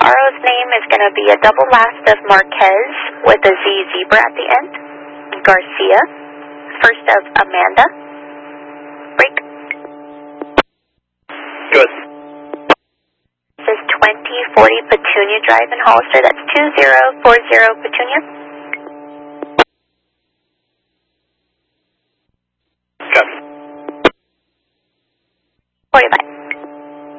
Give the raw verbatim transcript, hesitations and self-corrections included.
tomorrow's name is going to be a double last of Marquez with a Z zebra at the end. Garcia. First of Amanda. Break. Good. This is twenty forty Petunia Drive in Hollister. That's two zero four zero Petunia.